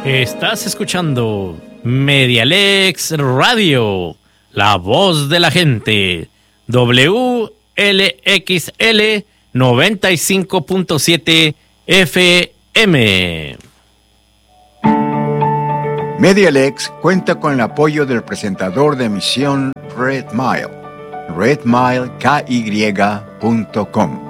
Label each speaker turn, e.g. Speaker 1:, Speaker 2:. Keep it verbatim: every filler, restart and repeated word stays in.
Speaker 1: Estás escuchando Medialex Radio, la voz de la gente. W L X L noventa y cinco punto siete F M.
Speaker 2: Medialex cuenta con el apoyo del presentador de emisión Red Mile, red mile k y punto com.